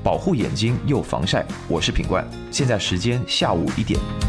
保护眼睛又防晒。我是品冠，现在时间下午1点。